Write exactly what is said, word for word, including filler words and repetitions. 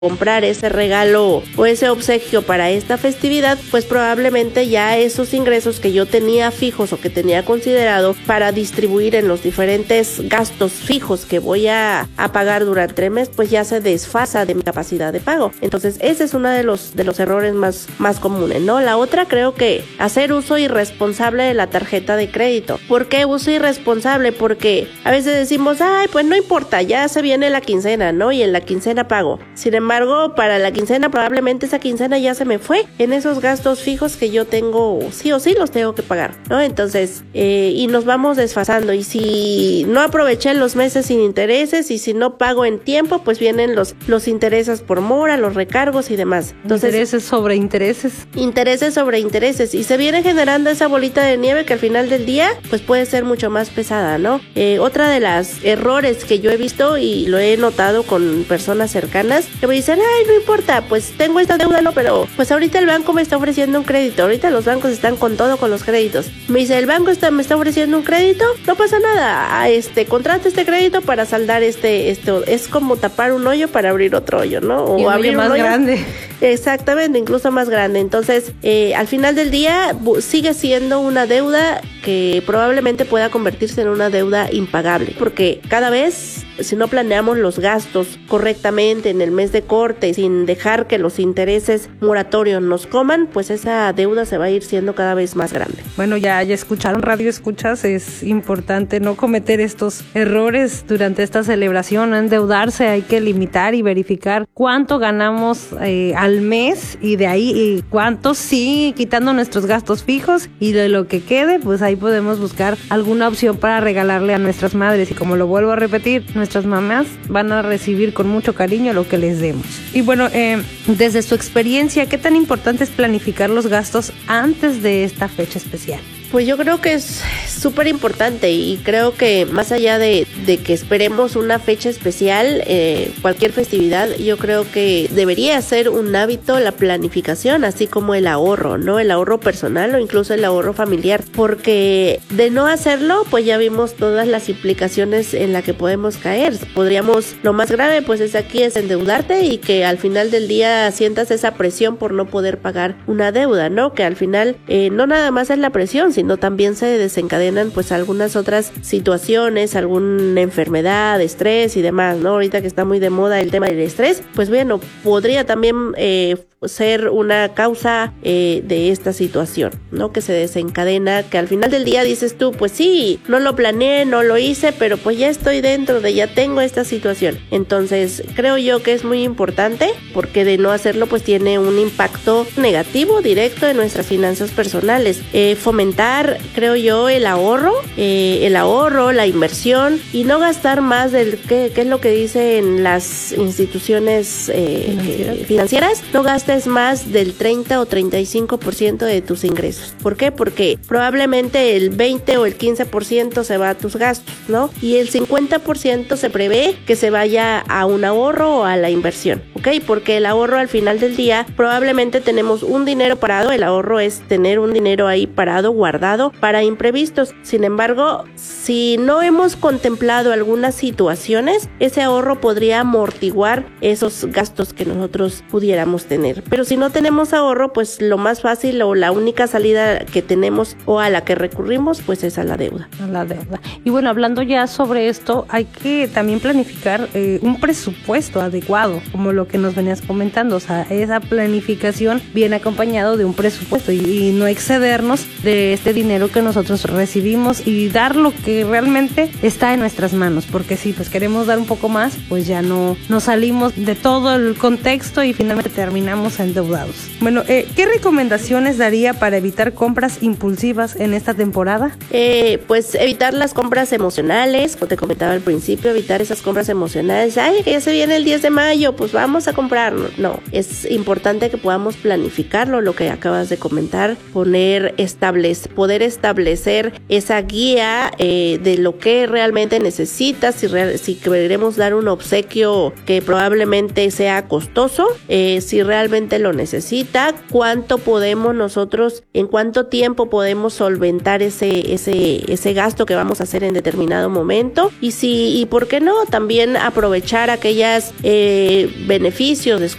comprar ese regalo o ese obsequio para esta festividad, pues probablemente ya esos ingresos que yo tenía fijos o que tenía considerado para distribuir en los diferentes gastos fijos que voy a, a pagar durante el mes, pues ya se desfasa de mi capacidad de pago. Entonces ese es uno de los de los errores más, más comunes, ¿no? La otra, creo que hacer uso irresponsable de la tarjeta de crédito. ¿Por qué uso irresponsable? Porque a veces decimos, ay, pues no importa, ya se viene la quincena, ¿no? Y en la quincena pago. Sin embargo, embargo, para la quincena probablemente esa quincena ya se me fue en esos gastos fijos que yo tengo, sí o sí los tengo que pagar, ¿no? Entonces, eh, y nos vamos desfasando, y si no aproveché los meses sin intereses y si no pago en tiempo, pues vienen los, los intereses por mora, los recargos y demás. Entonces, intereses sobre intereses. Intereses sobre intereses, y se viene generando esa bolita de nieve que al final del día, pues puede ser mucho más pesada, ¿no? Eh, otra de las errores que yo he visto y lo he notado con personas cercanas, que me dicen, ay, no importa, pues tengo esta deuda, no, pero pues ahorita el banco me está ofreciendo un crédito, ahorita los bancos están con todo con los créditos. Me dice, el banco está, me está ofreciendo un crédito, no pasa nada, a este, contrata este crédito para saldar este, esto, es como tapar un hoyo para abrir otro hoyo, ¿no? O y un abrir hoyo más un hoyo grande. Exactamente, incluso más grande. Entonces, eh, al final del día, bu- sigue siendo una deuda que probablemente pueda convertirse en una deuda impagable, porque cada vez, si no planeamos los gastos correctamente en el mes de corte, sin dejar que los intereses moratorios nos coman, pues esa deuda se va a ir siendo cada vez más grande. Bueno, ya, ya escucharon, radio escuchas, es importante no cometer estos errores durante esta celebración, no endeudarse, hay que limitar y verificar cuánto ganamos eh, al mes, y de ahí y cuánto sí, quitando nuestros gastos fijos, y de lo que quede, pues ahí podemos buscar alguna opción para regalarle a nuestras madres, y como lo vuelvo a repetir, nuestras mamás van a recibir con mucho cariño lo que les demos. Y bueno, eh, desde su experiencia, ¿qué tan importante es planificar los gastos antes de esta fecha especial? Pues yo creo que es súper importante, y creo que más allá de, de que esperemos una fecha especial, eh, cualquier festividad, yo creo que debería ser un hábito la planificación, así como el ahorro, ¿no? El ahorro personal o incluso el ahorro familiar, porque de no hacerlo, pues ya vimos todas las implicaciones en las que podemos caer. Podríamos, lo más grave pues es aquí es endeudarte y que al final del día sientas esa presión por no poder pagar una deuda, ¿no? Que al final eh, no nada más es la presión, sino también se desencadenan pues algunas otras situaciones, alguna enfermedad, estrés y demás, ¿no? Ahorita que está muy de moda el tema del estrés, pues bueno, podría también eh, ser una causa eh, de esta situación, ¿no? Que se desencadena, que al final del día dices tú, pues sí, no lo planeé, no lo hice, pero pues ya estoy dentro de, ya tengo esta situación. Entonces, creo yo que es muy importante, porque de no hacerlo, pues tiene un impacto negativo directo en nuestras finanzas personales. Eh, fomentar, creo yo, el ahorro, eh, el ahorro, la inversión, y no gastar más del que, que es lo que dicen las instituciones eh, financieras. Eh, financieras, no gastes más del treinta o treinta y cinco por ciento de tus ingresos. ¿Por qué? Porque probablemente el veinte o el quince por ciento se va a tus gastos, ¿no? Y el cincuenta por ciento se prevé que se vaya a un ahorro o a la inversión, ¿ok? Porque el ahorro al final del día, probablemente tenemos un dinero parado, el ahorro es tener un dinero ahí parado, guardado para imprevistos. Sin embargo, si no hemos contemplado algunas situaciones, ese ahorro podría amortiguar esos gastos que nosotros pudiéramos tener. Pero si no tenemos ahorro, pues lo más fácil o la única salida que tenemos o a la que recurrimos, pues es a la deuda. A la deuda. Y bueno, hablando ya sobre esto, hay que también planificar eh, un presupuesto adecuado, como lo que nos venías comentando. O sea, esa planificación viene acompañado de un presupuesto, y, y no excedernos de este dinero que nosotros recibimos y dar lo que realmente está en nuestras manos, porque si pues queremos dar un poco más, pues ya no nos salimos de todo el contexto y finalmente terminamos endeudados. Bueno, eh, ¿qué recomendaciones daría para evitar compras impulsivas en esta temporada? Eh, pues evitar las compras emocionales, como te comentaba al principio, evitar esas compras emocionales. Ay, que ya se viene el diez de mayo, pues vamos a comprar. No, es importante que podamos planificarlo, lo que acabas de comentar, poner, establecer, poder establecer esa guía eh, de lo que realmente necesitas, si, real, si queremos dar un obsequio que probablemente sea costoso, eh, si realmente lo necesita, cuánto podemos nosotros, en cuánto tiempo podemos solventar ese, ese, ese gasto que vamos a hacer en determinado momento, y si, y por qué no, también aprovechar aquellas eh, beneficios precios,